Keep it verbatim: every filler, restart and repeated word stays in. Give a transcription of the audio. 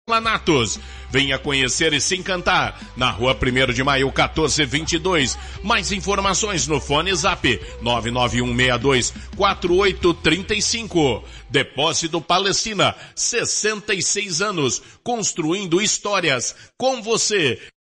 Lanatos. Venha conhecer e se encantar na rua primeiro de maio, quatorze vinte e dois. Mais informações no fone zap nove nove um seis dois quatro oito três cinco. Depósito Palestina, sessenta e seis anos, construindo histórias com você.